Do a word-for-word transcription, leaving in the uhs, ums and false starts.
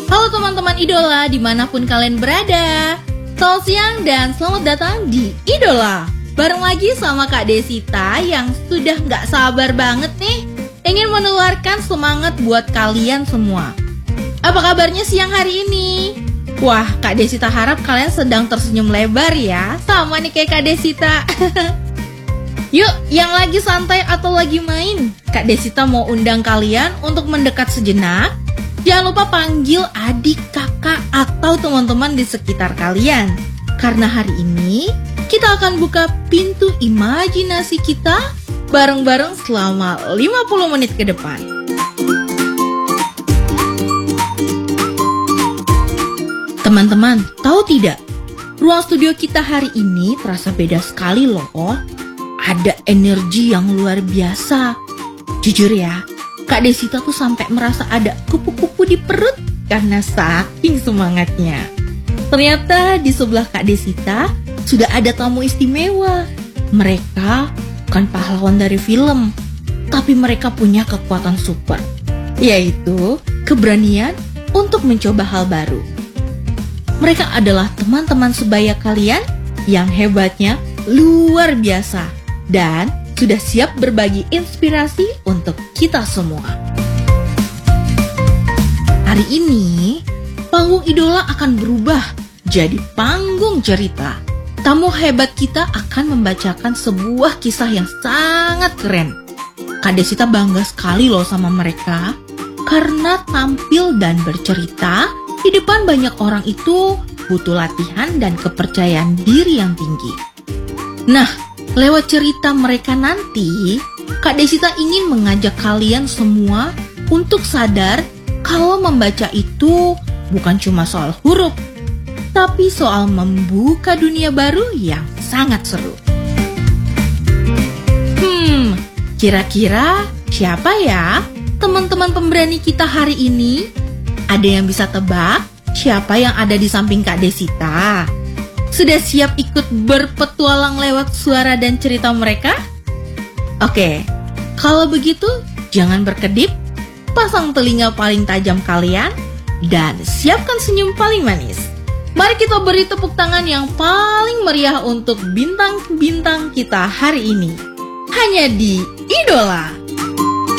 Halo teman-teman idola dimanapun kalian berada. Selamat siang dan selamat datang di Idola. Bareng lagi sama Kak Desita yang sudah gak sabar banget nih ingin menularkan semangat buat kalian semua. Apa kabarnya siang hari ini? Wah, Kak Desita harap kalian sedang tersenyum lebar ya. Sama nih kayak Kak Desita. Yuk, yang lagi santai atau lagi main, Kak Desita mau undang kalian untuk mendekat sejenak. Jangan lupa panggil adik, kakak, atau teman-teman di sekitar kalian. Karena hari ini kita akan buka pintu imajinasi kita bareng-bareng selama lima puluh menit ke depan. Teman-teman, tahu tidak? Ruang studio kita hari ini terasa beda sekali loh. Ada energi yang luar biasa. Jujur ya, Kak Desita tuh sampai merasa ada kupu-kupu di perut karena saking semangatnya. Ternyata di sebelah Kak Desita sudah ada tamu istimewa. Mereka bukan pahlawan dari film, tapi mereka punya kekuatan super, yaitu keberanian untuk mencoba hal baru. Mereka adalah teman-teman sebaya kalian yang hebatnya luar biasa dan sudah siap berbagi inspirasi untuk kita semua. Hari ini, panggung idola akan berubah jadi panggung cerita. Tamu hebat kita akan membacakan sebuah kisah yang sangat keren. Kak Desita bangga sekali loh sama mereka, karena tampil dan bercerita di depan banyak orang itu butuh latihan dan kepercayaan diri yang tinggi. Nah, lewat cerita mereka nanti, Kak Desita ingin mengajak kalian semua untuk sadar kalau membaca itu bukan cuma soal huruf, tapi soal membuka dunia baru yang sangat seru. Hmm, kira-kira siapa ya teman-teman pemberani kita hari ini? Ada yang bisa tebak siapa yang ada di samping Kak Desita? Sudah siap ikut berpetualang lewat suara dan cerita mereka? Oke, kalau begitu jangan berkedip, pasang telinga paling tajam kalian, dan siapkan senyum paling manis. Mari kita beri tepuk tangan yang paling meriah untuk bintang-bintang kita hari ini. Hanya di Idola.